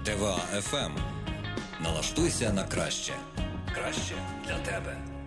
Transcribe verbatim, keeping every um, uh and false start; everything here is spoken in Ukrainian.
ТВА еф ем. Налаштуйся на краще. Краще для тебе.